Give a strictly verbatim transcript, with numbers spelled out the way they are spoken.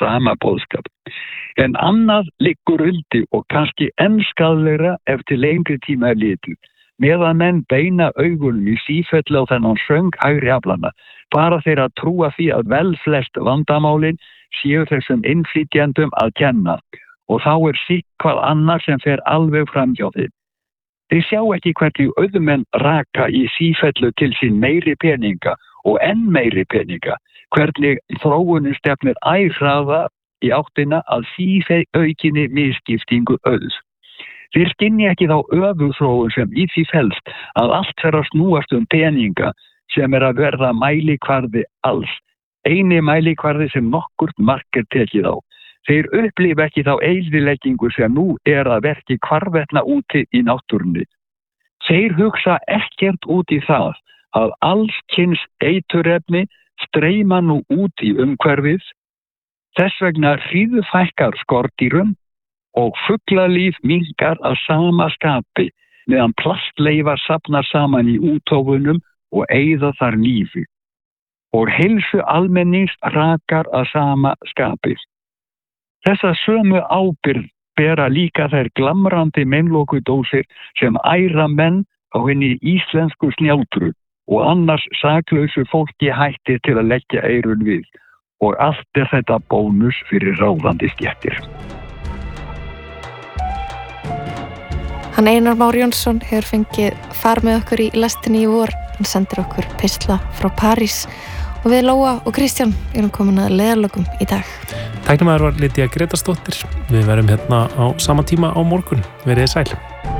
sama boðskap. En annað liggur undir og kannski enn skaðlegra ef til lengri tíma er litið. Meðan menn beina augunum í sífellu á þennan söng hægri aflana, bara þeir að trúa því að vel flest vandamálin séu þessum innflytjendum að kenna og þá er sitt hvað annað sem fer alveg fram hjá þeim. Þeir sjá ekki hvernig auðmenn raka í sífellu til sín meiri peninga og enn meiri peninga, hvernig þróunin stefnir æ hraðar í áttina að síaukinni misskiptingu auðs. Þeir skynja ekki þá öfugþróun sem í því felst að allt fer að snúast um peninga sem er að verða mælikvarði alls. Eini mælikvarði sem nokkurt mark er tekið á. Þeir upplifa ekki þá eyðileggingu sem nú er að verki hvarvetna úti í náttúrunni. Þeir hugsa ekkert út í það að alls kyns eiturefni streyma nú út í umhverfið. Þess vegna hríðfækkar skordýrum og fuglalíf minnkar að sama skapi meðan plastleifar safnar saman í úttófunum og eyða þar lífi. Og heilsu almennings rakar að sama skapi. Þessa sömu ábyrgð bera líka þær glamrandi meinlokudósir sem æra menn á henni íslensku snjáldru og annars saklausu fólki hætti til að leggja eyrun við. Og allt er þetta bónus fyrir ráðandi stéttir. Hann Einar Már Jónsson hefur fengið far með okkur í lestinni í vor. Hann sendir okkur pistla frá París og við Lóa og Kristján erum komin að leiðarlokum í dag. Tæknimaður var Lydia Grétarsdóttir. Við verum hérna á sama tíma á morgun. Verið sæl.